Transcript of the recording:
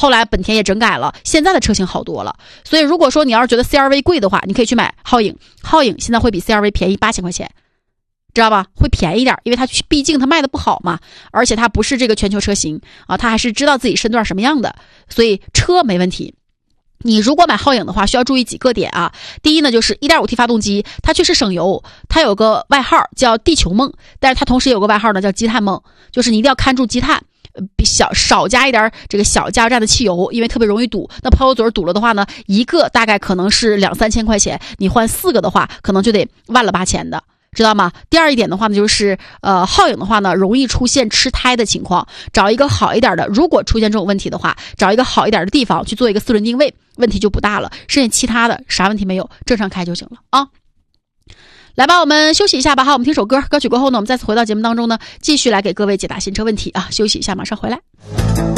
后来本田也整改了，现在的车型好多了。所以如果说你要是觉得 CR-V 贵的话，你可以去买皓影，皓影现在会比 CR-V 便宜8000块钱，知道吧？会便宜点，因为它毕竟它卖的不好嘛，而且它不是这个全球车型啊，它还是知道自己身段什么样的，所以车没问题。你如果买皓影的话，需要注意几个点啊。第一呢，就是 1.5T 发动机，它确实省油，它有个外号叫地球梦，但是它同时有个外号呢叫积碳梦，就是你一定要看住积碳，少加一点这个小加油站的汽油，因为特别容易堵。那抛油嘴堵了的话呢，一个大概可能是2-3千块钱，你换4个的话，可能就得18000的。知道吗？第二一点的话呢，就是皓影的话呢，容易出现吃胎的情况，找一个好一点的，如果出现这种问题的话，找一个好一点的地方去做一个4轮定位，问题就不大了。剩下其他的啥问题没有，正常开就行了啊。来吧，我们休息一下吧。好，我们听首歌，歌曲过后呢，我们再次回到节目当中呢，继续来给各位解答新车问题啊。休息一下，马上回来。